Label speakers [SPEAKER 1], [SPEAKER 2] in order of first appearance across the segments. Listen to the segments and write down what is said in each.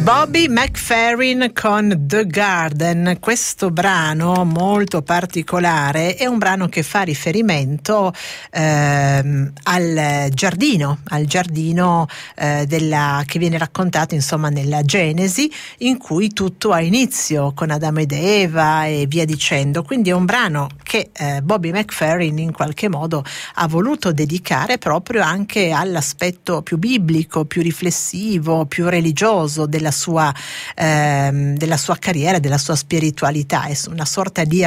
[SPEAKER 1] Bobby McFerrin con The Garden. Questo brano molto particolare è un brano che fa riferimento al giardino che viene raccontato insomma nella Genesi, in cui tutto ha inizio con Adamo ed Eva e via dicendo. Quindi è un brano che Bobby McFerrin in qualche modo ha voluto dedicare proprio anche all'aspetto più biblico, più riflessivo, più religioso della sua carriera, della sua spiritualità. È una sorta di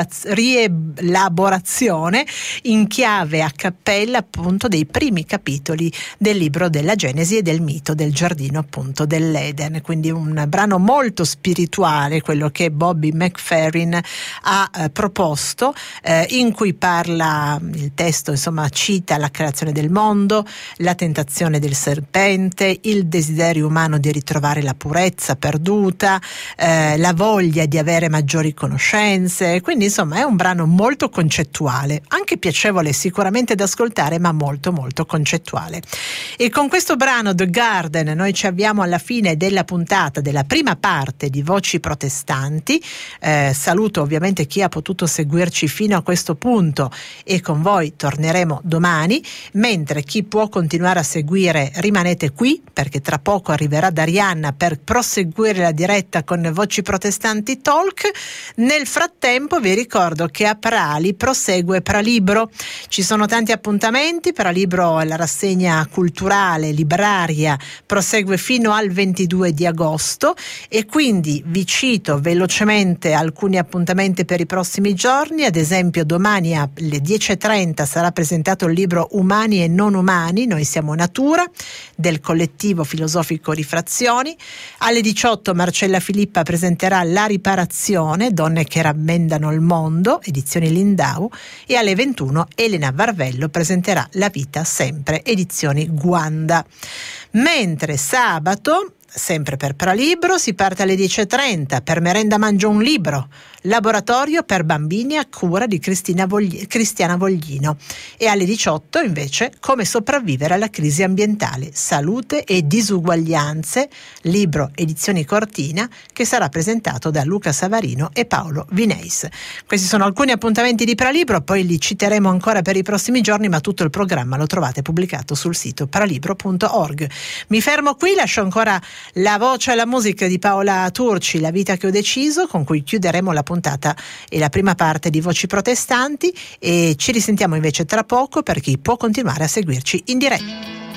[SPEAKER 1] rielaborazione in chiave a cappella appunto dei primi capitoli del libro della Genesi e del mito del giardino appunto dell'Eden. Quindi un brano molto spirituale, quello che Bobby McFerrin ha proposto, in cui parla, il testo insomma cita la creazione del mondo, la tentazione del serpente, il desiderio umano di ritrovare la purezza perduta, la voglia di avere maggiori conoscenze. Quindi insomma è un brano molto concettuale, anche piacevole sicuramente da ascoltare, ma molto molto concettuale. E con questo brano The Garden noi ci avviamo alla fine della puntata, della prima parte di Voci Protestanti. Saluto ovviamente chi ha potuto seguirci fino a questo punto e con voi torneremo domani, mentre chi può continuare a seguire rimanete qui, perché tra poco arriverà Darianna per proseguire la diretta con Voci Protestanti Talk. Nel frattempo vi ricordo che a Prali prosegue Pralibro, ci sono tanti appuntamenti. Pralibro, la rassegna culturale libraria, prosegue fino al 22 di agosto e quindi vi cito velocemente alcuni appuntamenti per i prossimi giorni. Ad esempio domani alle 10:30 sarà presentato il libro Umani e non umani, noi siamo natura, del collettivo filosofico Rifrazioni. Alle 18 Marcella Filippa presenterà La riparazione, donne che rammendano il mondo, edizioni Lindau, e alle 21 Elena Varvello presenterà La vita sempre, edizioni Guanda. Mentre sabato, sempre per Pralibro, si parte alle 10:30 per Merenda Mangio un libro, laboratorio per bambini a cura di Cristiana Voglino, e alle 18 invece Come sopravvivere alla crisi ambientale, salute e disuguaglianze, libro edizioni Cortina, che sarà presentato da Luca Savarino e Paolo Vineis. Questi sono alcuni appuntamenti di Pralibro, poi li citeremo ancora per i prossimi giorni, ma tutto il programma lo trovate pubblicato sul sito pralibro.org. Mi fermo qui, lascio ancora la voce e la musica di Paola Turci, La vita che ho deciso, con cui chiuderemo la puntata e la prima parte di Voci Protestanti, e ci risentiamo invece tra poco per chi può continuare a seguirci in diretta.